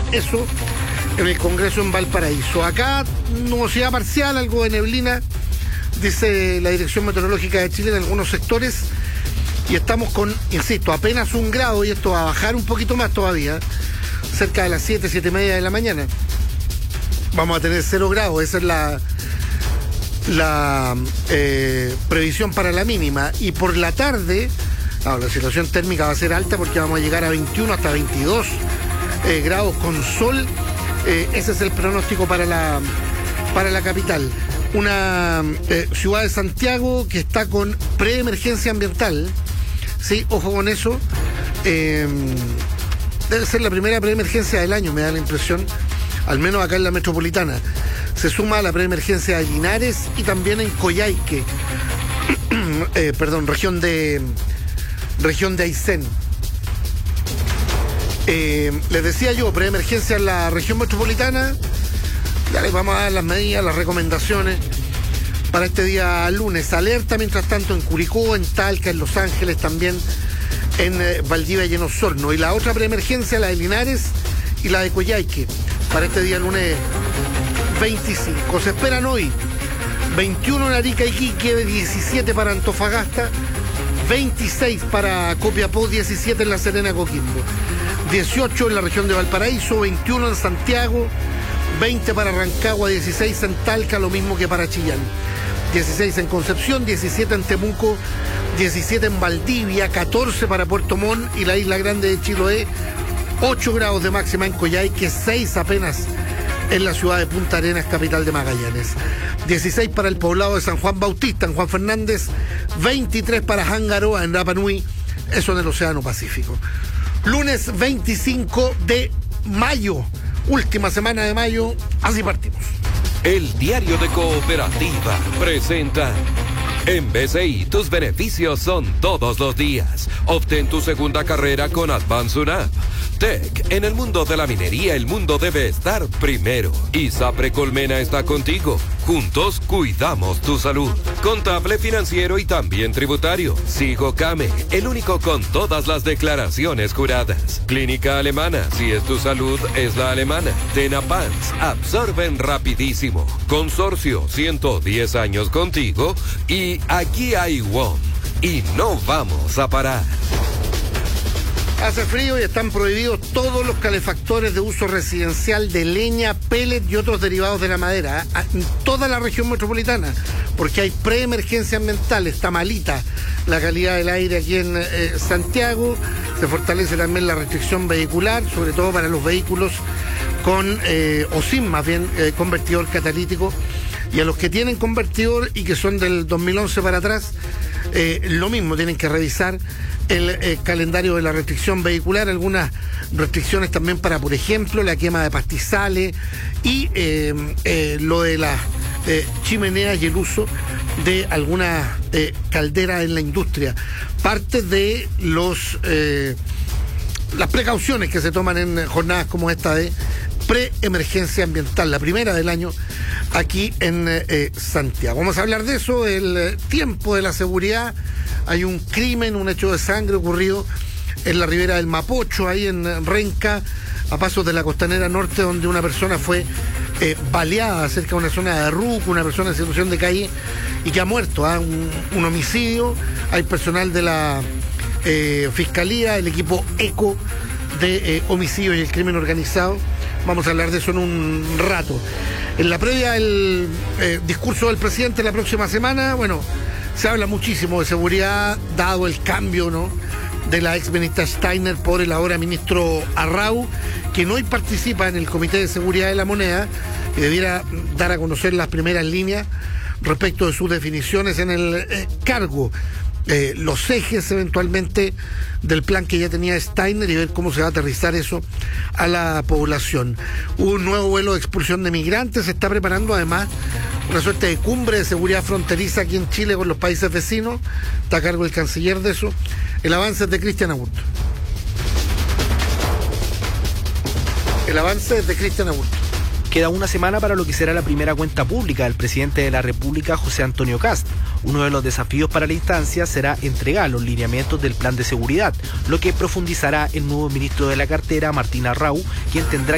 eso en el Congreso en Valparaíso. Acá, nubosidad parcial, algo de neblina, dice la Dirección Meteorológica de Chile en algunos sectores, y estamos con, insisto, apenas 1 grado, y esto va a bajar un poquito más todavía, cerca de las 7:30 de la mañana. Vamos a tener 0 grados, esa es la previsión para la mínima. Y por la tarde, la situación térmica va a ser alta porque vamos a llegar a 21 hasta 22 grados con sol. Ese es el pronóstico para la capital. Una ciudad de Santiago que está con preemergencia ambiental. Sí, ojo con eso. Debe ser la primera preemergencia del año, me da la impresión, al menos acá en la metropolitana. Se suma a la preemergencia de Linares y también en Coyhaique, región de Aysén. Les decía yo, preemergencia en la región metropolitana. Ya les vamos a dar las medidas, las recomendaciones para este día lunes. Alerta, mientras tanto, en Curicó, en Talca, en Los Ángeles, también en Valdivia y en Osorno. Y la otra preemergencia, la de Linares y la de Coyhaique, para este día lunes 25. Se esperan hoy 21 en Arica y Iquique, 17 para Antofagasta, 26 para Copiapó, 17 en La Serena, Coquimbo, 18 en la región de Valparaíso, 21 en Santiago, 20 para Rancagua, 16 en Talca, lo mismo que para Chillán, 16 en Concepción, 17 en Temuco, 17 en Valdivia, 14 para Puerto Montt y la Isla Grande de Chiloé, 8 grados de máxima en Coyhaique, 6 apenas en la ciudad de Punta Arenas, capital de Magallanes, 16 para el poblado de San Juan Bautista, en Juan Fernández, 23 para Hangaroa, en Rapa Nui, eso en el Océano Pacífico. Lunes 25 de mayo, última semana de mayo, así partimos. El Diario de Cooperativa presenta: en BCI tus beneficios son todos los días. Obtén tu segunda carrera con Advance UNAP. Tech, en el mundo de la minería el mundo debe estar primero. ISAPRE Colmena está contigo. Juntos cuidamos tu salud. Contable, financiero y también tributario. Sigo Came, el único con todas las declaraciones juradas. Clínica Alemana, si es tu salud, es la alemana. Tenapans, absorben rapidísimo. Consorcio, 110 años contigo. Y aquí hay WOM. Y no vamos a parar. Hace frío y están prohibidos todos los calefactores de uso residencial de leña, pellet y otros derivados de la madera en toda la región metropolitana, porque hay preemergencia ambiental. Está malita la calidad del aire aquí en Santiago. Se fortalece también la restricción vehicular, sobre todo para los vehículos con, o sin más bien, convertidor catalítico. Y a los que tienen convertidor y que son del 2011 para atrás, lo mismo, tienen que revisar el calendario de la restricción vehicular, algunas restricciones también para, por ejemplo, la quema de pastizales y lo de las chimeneas y el uso de algunas calderas en la industria. Parte de las precauciones que se toman en jornadas como esta de preemergencia ambiental, la primera del año aquí en Santiago. Vamos a hablar de eso, el tiempo de la seguridad. Hay un crimen, un hecho de sangre ocurrido en la ribera del Mapocho, ahí en Renca, a pasos de la Costanera Norte, donde una persona fue baleada cerca de una zona de Ruco, una persona en situación de calle y que ha muerto. Un homicidio. Hay personal de la Fiscalía, el equipo ECO de homicidios y el crimen organizado. Vamos a hablar de eso en un rato. En la previa del discurso del presidente la próxima semana, bueno, se habla muchísimo de seguridad, dado el cambio, ¿no?, de la ex ministra Steiner por el ahora ministro Arrau, quien hoy participa en el Comité de Seguridad de la Moneda, que debiera dar a conocer las primeras líneas respecto de sus definiciones en el cargo, los ejes eventualmente del plan que ya tenía Steiner y ver cómo se va a aterrizar eso a la población. Un nuevo vuelo de expulsión de migrantes, se está preparando además una suerte de cumbre de seguridad fronteriza aquí en Chile con los países vecinos, está a cargo el canciller de eso. El avance es de Cristian Aburto. Queda una semana para lo que será la primera cuenta pública del presidente de la República, José Antonio Kast. Uno de los desafíos para la instancia será entregar los lineamientos del plan de seguridad, lo que profundizará el nuevo ministro de la cartera, Martín Arrau, quien tendrá